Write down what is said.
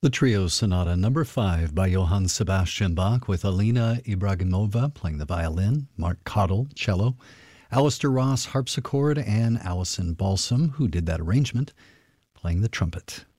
The Trio Sonata Number 5 by Johann Sebastian Bach with Alina Ibragimova playing the violin, Mark Cottle, cello, Alistair Ross, harpsichord, and Alison Balsam, who did that arrangement, playing the trumpet.